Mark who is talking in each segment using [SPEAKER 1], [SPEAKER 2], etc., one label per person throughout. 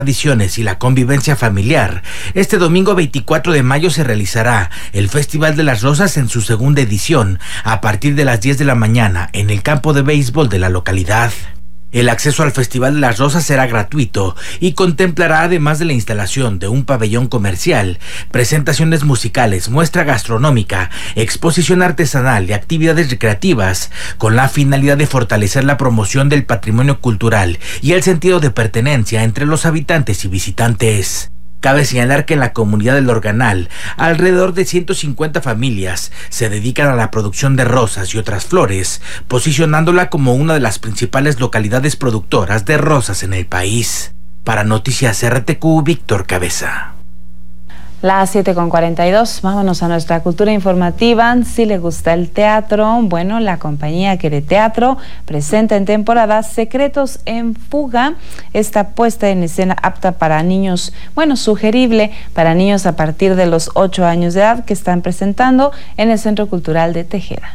[SPEAKER 1] tradiciones y la convivencia familiar, este domingo 24 de mayo se realizará el Festival de las Rosas en su segunda edición, a partir de las 10 de la mañana en el campo de béisbol de la localidad. El acceso al Festival de las Rosas será gratuito y contemplará, además de la instalación de un pabellón comercial, presentaciones musicales, muestra gastronómica, exposición artesanal y actividades recreativas, con la finalidad de fortalecer la promoción del patrimonio cultural y el sentido de pertenencia entre los habitantes y visitantes. Cabe señalar que en la comunidad del Organal, alrededor de 150 familias se dedican a la producción de rosas y otras flores, posicionándola como una de las principales localidades productoras de rosas en el país. Para Noticias RTQ, Víctor Cabeza.
[SPEAKER 2] Las 7:42, vámonos a nuestra cultura informativa. Si le gusta el teatro, bueno, la compañía Quereteatro presenta en temporada Secretos en Fuga, esta puesta en escena apta para niños, bueno, sugerible para niños a partir de los 8 años de edad, que están presentando en el Centro Cultural de Tejeda.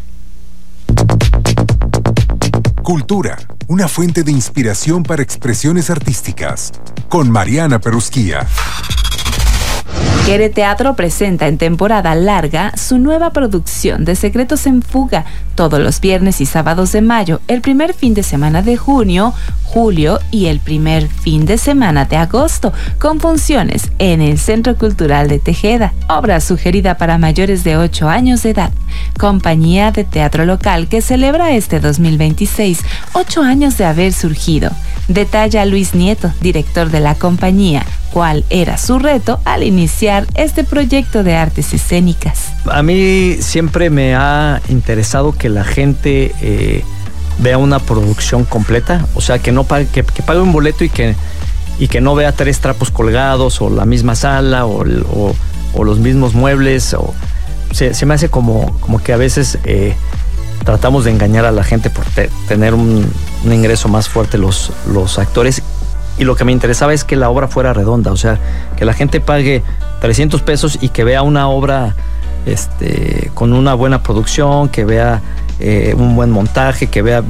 [SPEAKER 3] Cultura, una fuente de inspiración para expresiones artísticas, con Mariana Perusquía.
[SPEAKER 2] Quereteatro presenta en temporada larga su nueva producción de Secretos en Fuga, todos los viernes y sábados de mayo, el primer fin de semana de junio, julio y el primer fin de semana de agosto, con funciones en el Centro Cultural de Tejeda, obra sugerida para mayores de 8 años de edad. Compañía de teatro local que celebra este 2026 8 años de haber surgido. Detalla Luis Nieto, director de la compañía, cuál era su reto al iniciar este proyecto de artes escénicas.
[SPEAKER 4] A mí siempre me ha interesado que la gente vea una producción completa, o sea, que no pague, que pague un boleto y que no vea 3 trapos colgados o la misma sala o los mismos muebles. Se me hace como que a veces tratamos de engañar a la gente por tener un ingreso más fuerte los actores. Y lo que me interesaba es que la obra fuera redonda, o sea, que la gente pague 300 pesos y que vea una obra con una buena producción, que vea un buen montaje, que vea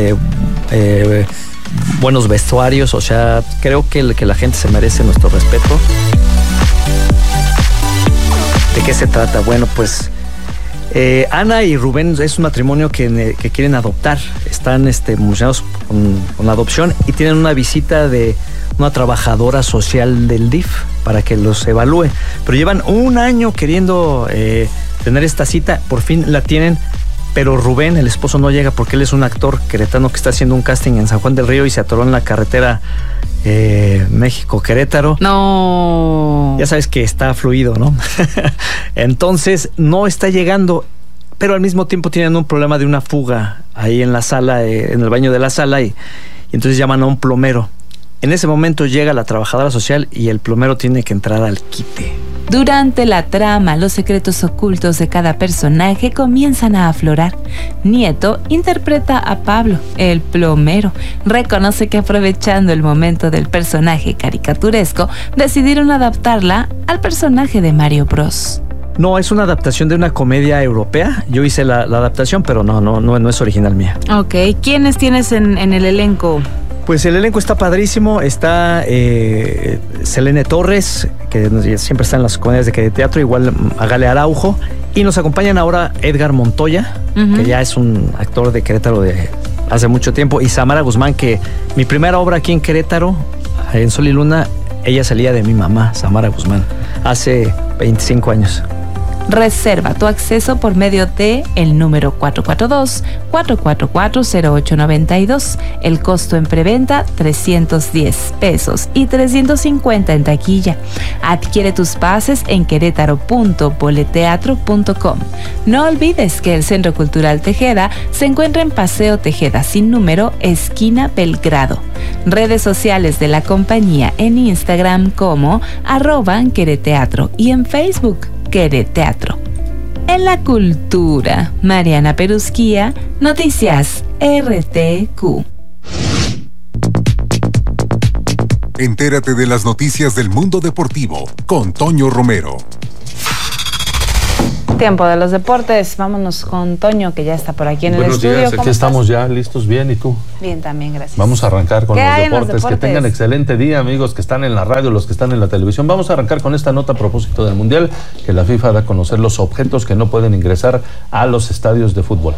[SPEAKER 4] buenos vestuarios. O sea, creo que la gente se merece nuestro respeto. ¿De qué se trata? Bueno, pues Ana y Rubén es un matrimonio que quieren adoptar. Están emocionados con la adopción y tienen una visita de una trabajadora social del DIF para que los evalúe. Pero llevan un año queriendo tener esta cita, por fin la tienen, pero Rubén, el esposo, no llega porque él es un actor queretano que está haciendo un casting en San Juan del Río y se atoró en la carretera México-Querétaro.
[SPEAKER 2] No.
[SPEAKER 4] Ya sabes que está fluido, ¿no? Entonces no está llegando, pero al mismo tiempo tienen un problema de una fuga ahí en la sala, en el baño de la sala, y entonces llaman a un plomero. En ese momento llega la trabajadora social y el plomero tiene que entrar al quite.
[SPEAKER 2] Durante la trama, los secretos ocultos de cada personaje comienzan a aflorar. Nieto interpreta a Pablo, el plomero. Reconoce que aprovechando el momento del personaje caricaturesco, decidieron adaptarla al personaje de Mario Bros.
[SPEAKER 4] No, es una adaptación de una comedia europea. Yo hice la adaptación, pero no es original mía.
[SPEAKER 2] Ok, ¿quiénes tienes en el elenco?
[SPEAKER 4] Pues el elenco está padrísimo. Está Selene Torres, que siempre está en las comedias de teatro, igual a Gale Araujo. Y nos acompañan ahora Edgar Montoya, que ya es un actor de Querétaro de hace mucho tiempo, y Samara Guzmán, que mi primera obra aquí en Querétaro, en Sol y Luna, ella salía de mi mamá, Samara Guzmán, hace 25 años.
[SPEAKER 2] Reserva tu acceso por medio de el número 442-444-0892. El costo en preventa, 310 pesos y 350 en taquilla. Adquiere tus pases en querétaro.boleteatro.com. No olvides que el Centro Cultural Tejeda se encuentra en Paseo Tejeda sin número, esquina Belgrado. Redes sociales de la compañía en Instagram como @Quereteatro y en Facebook Quereteatro. En la cultura, Mariana Perusquía, Noticias RTQ.
[SPEAKER 3] Entérate de las noticias del mundo deportivo con Toño Romero.
[SPEAKER 2] Tiempo de los deportes. Vámonos con Toño, que ya está por aquí en el estudio.
[SPEAKER 5] Buenos días, aquí estamos ya listos. Bien, ¿y tú?
[SPEAKER 2] Bien, también, gracias.
[SPEAKER 5] Vamos a arrancar con los deportes. Que tengan excelente día, amigos que están en la radio, los que están en la televisión. Vamos a arrancar con esta nota a propósito del Mundial, que la FIFA da a conocer los objetos que no pueden ingresar a los estadios de fútbol.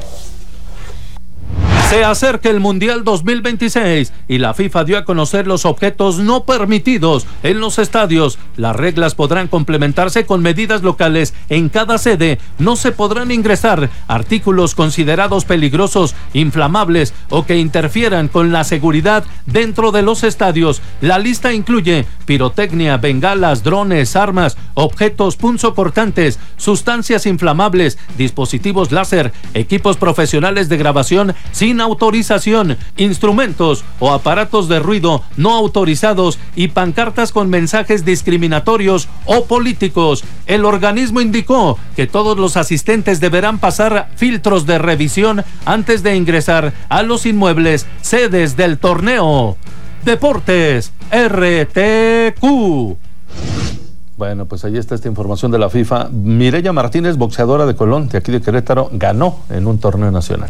[SPEAKER 6] Se acerca el Mundial 2026 y la FIFA dio a conocer los objetos no permitidos en los estadios. Las reglas podrán complementarse con medidas locales. En cada sede no se podrán ingresar artículos considerados peligrosos, inflamables o que interfieran con la seguridad dentro de los estadios. La lista incluye pirotecnia, bengalas, drones, armas, objetos punzocortantes, sustancias inflamables, dispositivos láser, equipos profesionales de grabación sin autorización, instrumentos o aparatos de ruido no autorizados y pancartas con mensajes discriminatorios o políticos. El organismo indicó que todos los asistentes deberán pasar filtros de revisión antes de ingresar a los inmuebles sedes del torneo. Deportes RTQ.
[SPEAKER 5] Bueno, pues ahí está esta información de la FIFA. Mireya Martínez, boxeadora de Colón, de aquí de Querétaro, ganó en un torneo nacional.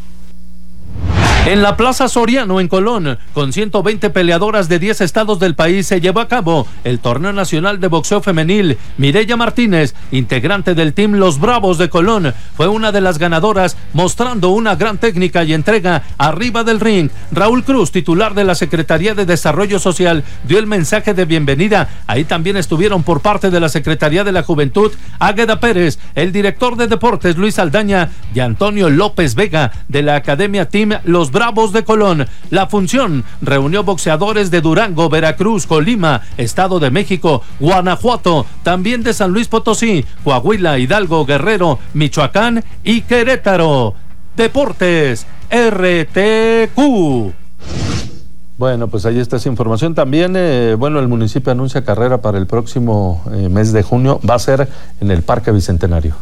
[SPEAKER 6] En la Plaza Soriano, en Colón, con 120 peleadoras de 10 estados del país, se llevó a cabo el Torneo Nacional de Boxeo Femenil. Mireya Martínez, integrante del team Los Bravos de Colón, fue una de las ganadoras, mostrando una gran técnica y entrega arriba del ring. Raúl Cruz, titular de la Secretaría de Desarrollo Social, dio el mensaje de bienvenida. Ahí también estuvieron por parte de la Secretaría de la Juventud, Águeda Pérez, el director de Deportes, Luis Aldaña, y Antonio López Vega, de la Academia Team Los Bravos de Colón. La función reunió boxeadores de Durango, Veracruz, Colima, Estado de México, Guanajuato, también de San Luis Potosí, Coahuila, Hidalgo, Guerrero, Michoacán y Querétaro. Deportes RTQ.
[SPEAKER 5] Bueno, pues ahí está esa información. También, el municipio anuncia carrera para el próximo mes de junio. Va a ser en el Parque Bicentenario.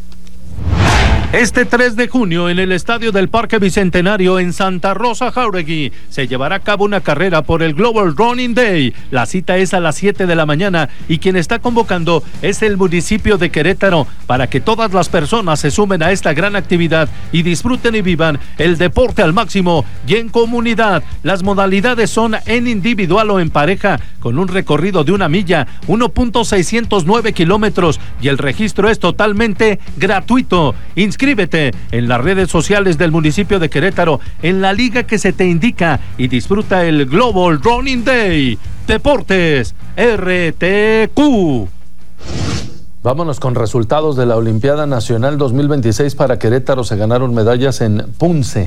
[SPEAKER 6] Este 3 de junio, en el estadio del Parque Bicentenario en Santa Rosa, Jáuregui, se llevará a cabo una carrera por el Global Running Day. La cita es a las 7 de la mañana y quien está convocando es el municipio de Querétaro para que todas las personas se sumen a esta gran actividad y disfruten y vivan el deporte al máximo y en comunidad. Las modalidades son en individual o en pareja, con un recorrido de 1 milla, 1.609 kilómetros, y el registro es totalmente gratuito. Inscríbete en las redes sociales del municipio de Querétaro, en la liga que se te indica, y disfruta el Global Running Day. Deportes RTQ.
[SPEAKER 5] Vámonos con resultados de la Olimpiada Nacional 2026 para Querétaro. Se ganaron medallas en Punce.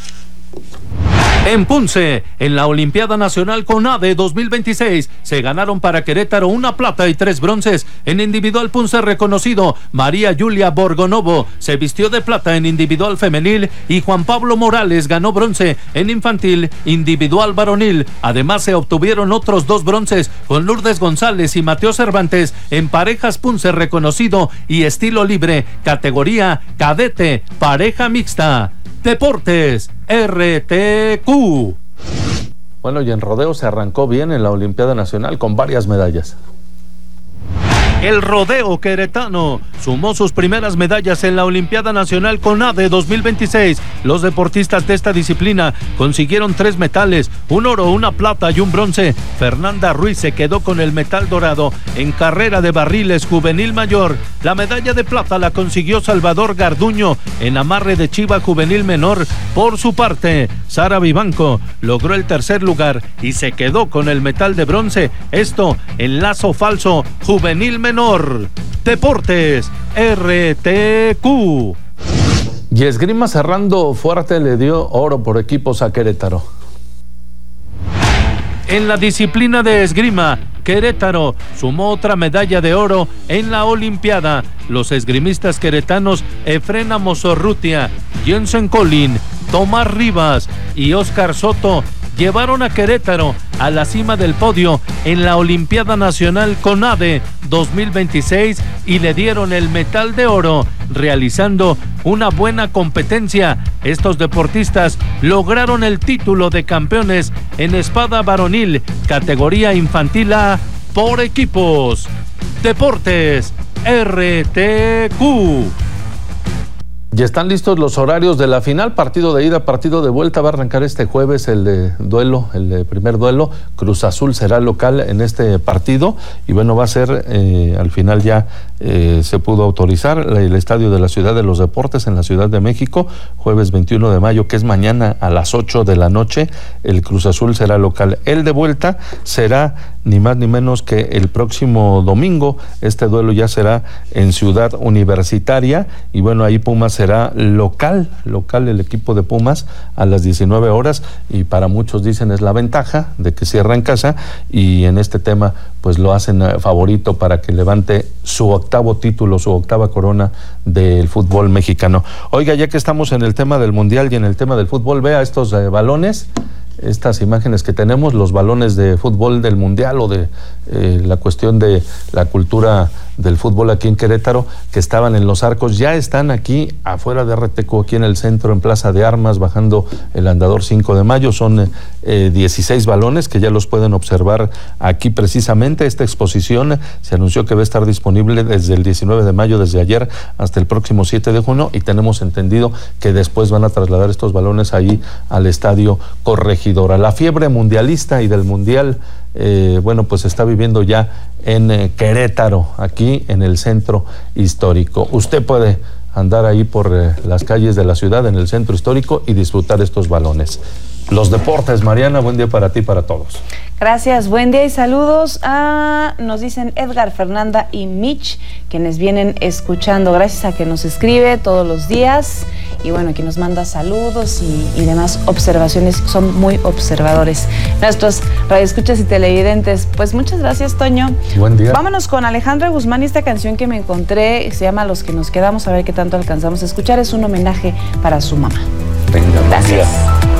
[SPEAKER 6] En Punce, en la Olimpiada Nacional CONADE 2026, se ganaron para Querétaro 1 plata y 3 bronces. En individual Punce reconocido, María Julia Borgonovo se vistió de plata en individual femenil y Juan Pablo Morales ganó bronce en infantil individual varonil. Además se obtuvieron otros 2 bronces con Lourdes González y Mateo Cervantes en parejas Punce reconocido y estilo libre, categoría cadete, pareja mixta. Deportes RTQ.
[SPEAKER 5] Bueno, y en rodeo se arrancó bien en la Olimpiada Nacional con varias medallas.
[SPEAKER 6] El rodeo queretano sumó sus primeras medallas en la Olimpiada Nacional CONADE 2026. Los deportistas de esta disciplina consiguieron 3 metales, 1 oro, 1 plata y 1 bronce. Fernanda Ruiz se quedó con el metal dorado en carrera de barriles juvenil mayor. La medalla de plata la consiguió Salvador Garduño en amarre de chiva juvenil menor. Por su parte, Sara Vivanco logró el 3er lugar y se quedó con el metal de bronce. Esto en lazo falso juvenil menor. Deportes RTQ.
[SPEAKER 5] Y esgrima cerrando fuerte le dio oro por equipos a Querétaro.
[SPEAKER 6] En la disciplina de esgrima, Querétaro sumó otra medalla de oro en la Olimpiada. Los esgrimistas queretanos Efrén Mozorrutia, Jensen Colín, Tomás Rivas y Óscar Soto llevaron a Querétaro a la cima del podio en la Olimpiada Nacional CONADE 2026 y le dieron el metal de oro, realizando una buena competencia. Estos deportistas lograron el título de campeones en espada varonil, categoría infantil A, por equipos. Deportes RTQ.
[SPEAKER 5] Ya están listos los horarios de la final, partido de ida, partido de vuelta. Va a arrancar este jueves el de primer duelo. Cruz Azul será local en este partido y bueno, va a ser, al final ya se pudo autorizar el Estadio de la Ciudad de los Deportes en la Ciudad de México, jueves 21 de mayo, que es mañana a las 8 de la noche, el Cruz Azul será local. El de vuelta será ni más ni menos que el próximo domingo. Este duelo ya será en Ciudad Universitaria y bueno, ahí Pumas será local el equipo de Pumas a las 19 horas y para muchos dicen es la ventaja de que cierra en casa y en este tema pues lo hacen favorito para que levante su octavo título, su octava corona del fútbol mexicano. Oiga, ya que estamos en el tema del mundial y en el tema del fútbol, vea estos balones, estas imágenes que tenemos, los balones de fútbol del mundial o de la cuestión de la cultura del fútbol aquí en Querétaro, que estaban en los arcos, ya están aquí afuera de RTQ, aquí en el centro, en Plaza de Armas, bajando el andador 5 de mayo. Son 16 balones que ya los pueden observar aquí precisamente. Esta exposición se anunció que va a estar disponible desde el 19 de mayo, desde ayer hasta el próximo 7 de junio, y tenemos entendido que después van a trasladar estos balones ahí al Estadio Corregidora. La fiebre mundialista y del mundial bueno, pues se está viviendo ya en Querétaro, aquí en el centro histórico. Usted puede andar ahí por las calles de la ciudad, en el centro histórico, y disfrutar estos balones. Los deportes, Mariana, buen día para ti y para todos.
[SPEAKER 7] Gracias, buen día y saludos nos dicen Edgar, Fernanda y Mitch, quienes vienen escuchando, gracias a que nos escribe todos los días y bueno, que nos manda saludos y demás observaciones, son muy observadores. Nuestros radioescuchas y televidentes, pues muchas gracias, Toño.
[SPEAKER 5] Buen día.
[SPEAKER 7] Vámonos con Alejandra Guzmán y esta canción que me encontré, se llama Los que nos quedamos, a ver qué tanto alcanzamos a escuchar, es un homenaje para su mamá.
[SPEAKER 5] Venga,
[SPEAKER 7] gracias.